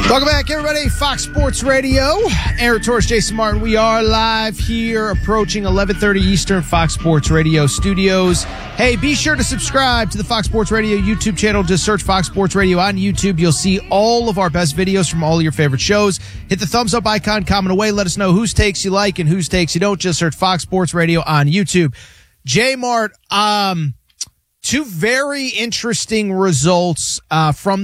Welcome back, everybody. Fox Sports Radio. Aaron Torres, Jason Martin. We are live here approaching 11:30 Eastern, Fox Sports Radio studios. Hey, be sure to subscribe to the Fox Sports Radio YouTube channel. Just search Fox Sports Radio on YouTube. You'll see all of our best videos from all of your favorite shows. Hit the thumbs up icon, comment away. Let us know whose takes you like and whose takes you don't. Just search Fox Sports Radio on YouTube. J Mart, two very interesting results from